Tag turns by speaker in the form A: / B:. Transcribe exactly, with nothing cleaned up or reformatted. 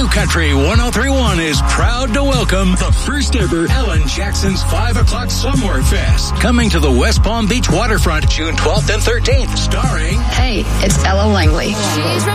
A: New Country one oh three point one is proud to welcome the first ever Ellen Jackson's five o'clock Slumlord Fest, coming to the West Palm Beach waterfront June twelfth and thirteenth, starring...
B: Hey, it's Ella Langley.